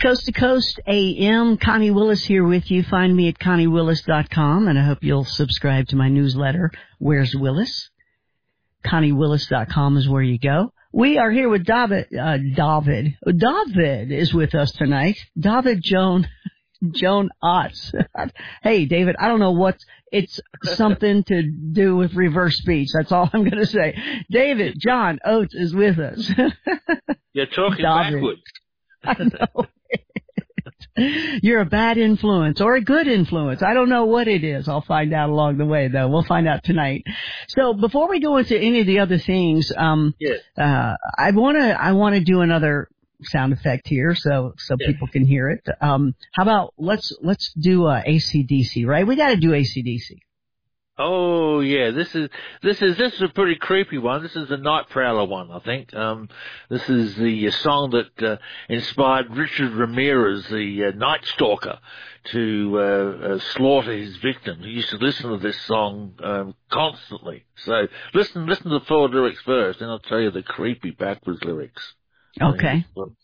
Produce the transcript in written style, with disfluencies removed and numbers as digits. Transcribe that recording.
Coast to Coast AM, Connie Willis here with you. Find me at ConnieWillis.com, and I hope you'll subscribe to my newsletter, Where's Willis? ConnieWillis.com is where you go. We are here with David. David is with us tonight. David Joan Otts. Hey, David, I don't know it's something to do with reverse speech. That's all I'm going to say. David John Oates is with us. You're talking David. backwards. I know. You're a bad influence or a good influence. I don't know what it is. I'll find out along the way, though. We'll find out tonight. So before we go into any of the other things, Yes. I want to do another sound effect here so people can hear it. How about let's do AC/DC, right? We got to do AC/DC. Oh yeah, this is a pretty creepy one. This is the Night Prowler one, I think. This is the song that inspired Richard Ramirez, the Night Stalker, to slaughter his victim. He used to listen to this song constantly. So listen to the full lyrics first, and I'll tell you the creepy backwards lyrics. Okay.